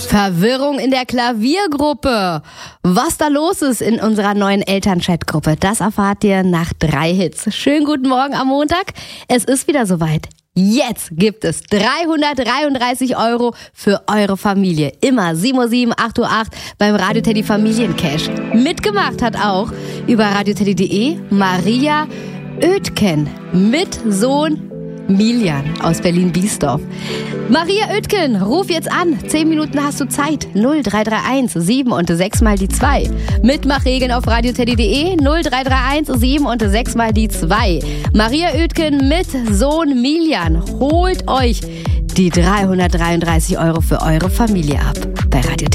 Verwirrung in der Klaviergruppe. Was da los ist in unserer neuen Elternchat-Gruppe, das erfahrt ihr nach 3 Hits. Schönen guten Morgen am Montag. Es ist wieder soweit. Jetzt gibt es 333 € für eure Familie. Immer 7:07 Uhr, 8:08 Uhr beim Radio Teddy Familiencash. Mitgemacht hat auch über radioteddy.de Maria Oetken mit Sohn Miljan aus Berlin-Biesdorf. Maria Oetken, ruf jetzt an. 10 Minuten hast du Zeit. 0331 7 und 6 mal die 2. Mitmachregeln auf radioteddy.de 0331 7 und 6 mal die 2. Maria Oetken mit Sohn Miljan. Holt euch die 333 € für eure Familie ab bei Radio